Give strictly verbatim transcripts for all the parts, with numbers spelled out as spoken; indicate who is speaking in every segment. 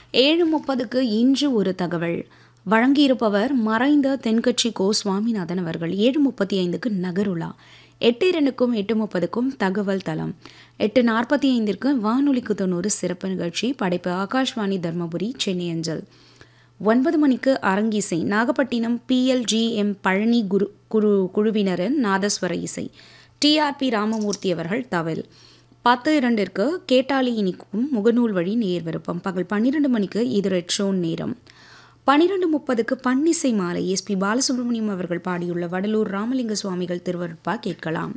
Speaker 1: ஏழு முப்பதுக்கு இன்று ஒரு தகவல் வழங்கியிருப்பவர் மறைந்த தென்கட்சி கோ சுவாமிநாதன் அவர்கள். ஏழு முப்பத்தி ஐந்துக்கு நகருலா, எட்டு இரண்டுக்கும் எட்டு முப்பதுக்கும் தகவல் தளம், எட்டு நாற்பத்தி ஐந்திற்கு வானொலிக்கு தொண்ணூறு சிறப்பு நிகழ்ச்சி, படைப்பு ஆகாஷ்வாணி தர்மபுரி சென்னை அஞ்சல். ஒன்பது மணிக்கு அரங்கிசை, நாகப்பட்டினம் பிஎல்ஜிஎம் பழனி குரு குழு குழுவினரின் நாதஸ்வர இசை, டிஆர்பி ராமமூர்த்தி அவர்கள் தவில். பத்து இரண்டிற்கு கேட்டாலி இனிக்கும் முகநூல் வழி நேர் விருப்பம். பகல் பன்னிரண்டு மணிக்கு இது ரெட் ஷோ நேரம். பன்னிரண்டு முப்பதுக்கு பன்னிசை மாலை, எஸ்பி பாலசுப்ரமணியம் அவர்கள் பாடியுள்ள வடலூர் ராமலிங்க சுவாமிகள் திருவருட்பா கேட்கலாம்.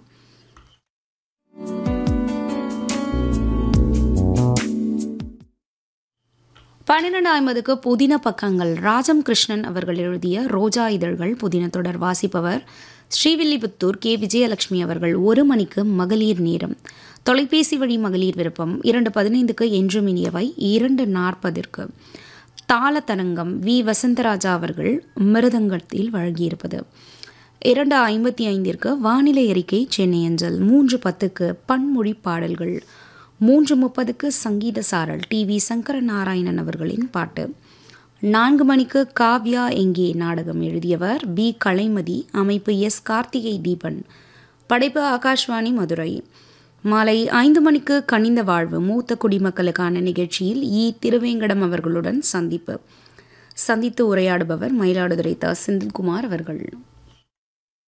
Speaker 1: பன்னிரண்டு ஐம்பதுக்கு புதின பக்கங்கள், ராஜம் கிருஷ்ணன் அவர்கள் எழுதிய ரோஜா இதழ்கள் புதின தொடர். வாசிப்பவர் ஸ்ரீவில்லிபுத்தூர் கே விஜயலட்சுமி அவர்கள். ஒரு மணிக்கு மகளிர் நேரம், தொலைபேசி வழி மகளிர் விருப்பம். இரண்டு பதினைந்துக்கு என்றும் இனியவை. இரண்டு நாற்பதிற்கு தாளத்தரங்கம், வி வசந்தராஜா அவர்கள் மிருதங்கத்தில் வழங்கியிருப்பது. இரண்டு ஐம்பத்தி ஐந்திற்கு வானிலை அறிக்கை சென்னை அஞ்சல். மூன்று பத்துக்கு பன்மொழி பாடல்கள். மூன்று முப்பதுக்கு சங்கீத சாரல், டி வி சங்கர நாராயணன் அவர்களின் பாட்டு. நான்கு மணிக்கு காவ்யா எங்கே நாடகம், எழுதியவர் பி கலைமதி, அமைப்பு எஸ் கார்த்திகை தீபன், படைப்பு ஆகாஷ்வாணி மதுரை. மாலை ஐந்து மணிக்கு கனிந்த வாழ்வு, மூத்த குடிமக்களுக்கான நிகழ்ச்சியில் இ திருவேங்கடம் அவர்களுடன் சந்திப்பு. சந்தித்து உரையாடுபவர் மயிலாடுதுறை த செந்தில்குமார் அவர்கள்.